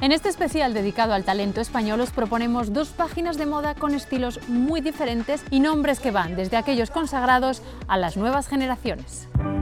En este especial dedicado al talento español os proponemos 2 páginas de moda con estilos muy diferentes y nombres que van desde aquellos consagrados a las nuevas generaciones.